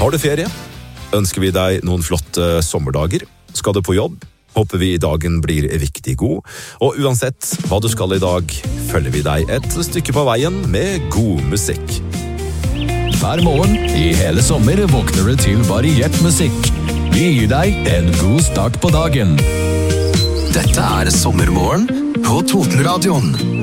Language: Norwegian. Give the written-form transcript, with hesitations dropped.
Har du ferie? Ønsker vi deg noen flotte sommerdager? Skal du på jobb? Håper vi dagen blir riktig god. Og uansett hva du skal i dag, følger vi deg et stykke på veien med god musikk. Hver morgen i hele sommer våkner du til variert musikk. Vi gir deg en god start på dagen. Dette Sommermorgen på Totenradioen.